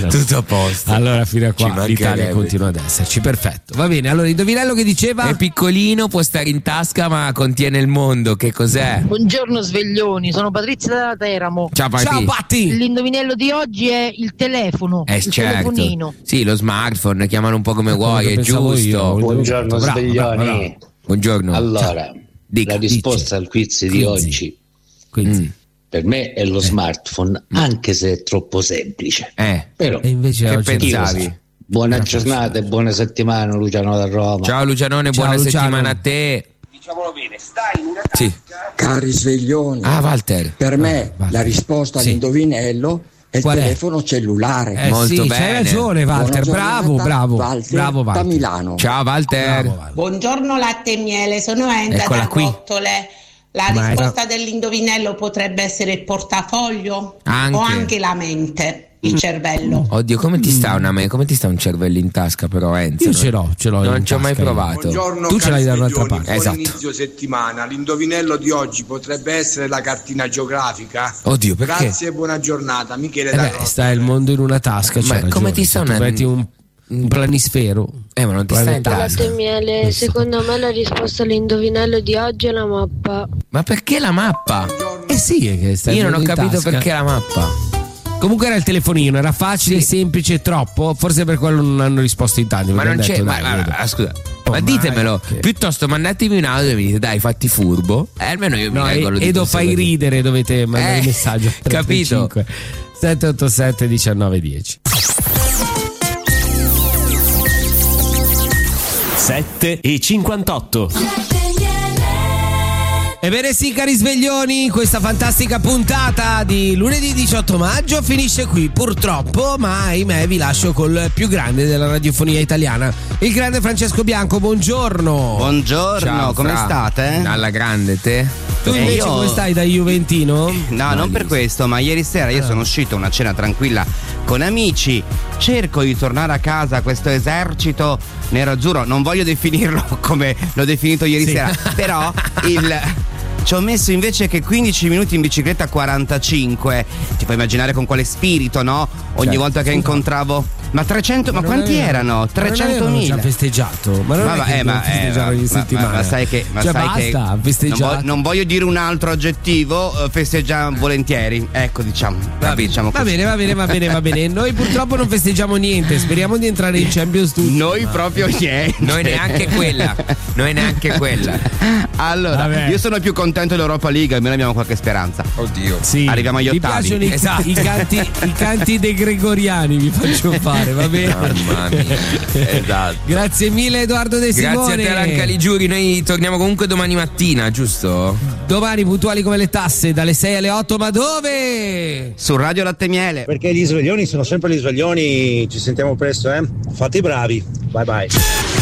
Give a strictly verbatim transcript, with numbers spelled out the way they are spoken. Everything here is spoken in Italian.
Tutto a posto. Allora fino a qua l'Italia continua ad esserci, perfetto. Va bene, allora indovinello che diceva? È piccolino, può stare in tasca ma contiene il mondo, che cos'è? Buongiorno sveglioni, sono Patrizia da Teramo. Ciao Patti. Ciao Patti. L'indovinello di oggi è il telefono, Eh, il certo. telefonino. Sì, lo smartphone, chiamalo un po' come vuoi, che è pensavo giusto. io. Buongiorno Bravo, sveglioni. bravo, bravo. Buongiorno. Allora, Dica, la risposta dici. al quiz di Quinzi. oggi Quindi, Mm. per me è lo smartphone, anche se è troppo semplice. Eh, Però e invece che oggi pensavi? buona giornata e buona settimana, Luciano da Roma. Ciao Lucianone, Ciao, buona Luciano. settimana a te. Diciamolo bene, stai in una Sì. Cari sveglioni, Ah, Walter. per me Walter. la risposta Sì. all'indovinello è il Qual è? telefono cellulare. eh Molto sì, bene. c'hai ragione Walter, Buona bravo, giornata, bravo. Walter Bravo da Walter. Milano. Ciao Walter. Bravo, Walter. Buongiorno latte e miele, sono Enda Eccola da qui. Gottole. La Ma risposta era- dell'indovinello potrebbe essere il portafoglio Anche. o anche la mente, il cervello. Oddio, come ti sta una me? Come ti sta un cervello in tasca però Enzo? Io ce l'ho, ce l'ho Non in ci ho mai tasca io. provato. Buongiorno, Tu ce l'hai da un'altra cari parte. sveglioni, buon Esatto. inizio settimana. L'indovinello di oggi potrebbe essere la cartina geografica. Oddio, perché? Grazie e buona giornata, Michele Eh da beh, Roma. sta il mondo in una tasca, Ma c'è ragione. come ti sta Se tu una- metti un, un planisfero. Eh, ma non ti sta in Planetario. tasca. Latte e miele, Non so. secondo me la risposta all'indovinello di oggi è la mappa. Ma perché la mappa? Eh sì, è che sta Io non ho in capito tasca. perché la mappa. Comunque era il telefonino, era facile, semplice, troppo. Forse per quello non hanno risposto in tanti. Ma perché non hanno c'è. detto, Ma, dai, ma- vedo. ah, scusa, Oh, ma ditemelo. ma che- Piuttosto mandatemi un audio e mi dite, dai, fatti furbo. Eh, almeno io mi No, leggo lo e- Edo fai ridere, dovete mandare Eh, il messaggio. capito. sette otto sette diciannove dieci. sette e cinquantotto. Ebbene sì, cari sveglioni, questa fantastica puntata di lunedì diciotto maggio finisce qui, purtroppo, ma ahimè vi lascio col più grande della radiofonia italiana, il grande Francesco Bianco. Buongiorno. Buongiorno, Ciao, come Fra. state? Alla grande, te? Tu Eh, invece io- come stai da Juventino? No, non per questo, ma ieri sera io sono uscito a una cena tranquilla con amici. Cerco di tornare a casa, questo esercito nero-azzurro, non voglio definirlo come l'ho definito ieri Sì. sera, però il ci ho messo invece che quindici minuti in bicicletta quarantacinque. Ti puoi immaginare con quale spirito, no? Ogni Certo. volta che Scusa. incontravo. Ma trecento, ma, non quanti avevano- erano? ma non avevano trecentomila. già festeggiato, ma non Ma è va- che eh, ma, devono eh, festeggiare ogni ma- settimana. ma- ma sai che, ma cioè sai basta, che ha non, festeggiato. vo- non voglio dire un altro aggettivo, eh, festeggiamo volentieri. Ecco, diciamo. Va bene, diciamo va così. bene, va bene, va bene, va bene. Noi purtroppo non festeggiamo niente. Speriamo di entrare in Champions tutti. Noi proprio niente. Noi neanche quella. Noi neanche quella. Allora, Vabbè. io sono più contento dell'Europa League, almeno abbiamo qualche speranza. Oddio. Sì. Arriviamo agli Mi ottavi. piacciono i, Esatto. i canti, i canti dei gregoriani, vi faccio fare, va bene? Mamma mia. Esatto. Grazie mille Edoardo De Grazie Simone. a te Alan Caligiuri, noi torniamo comunque domani mattina, giusto? Domani puntuali come le tasse dalle sei alle otto, ma dove? Su Radio Latte e Miele. Perché gli sveglioni sono sempre gli sveglioni, ci sentiamo presto, eh? Fate i bravi, bye bye.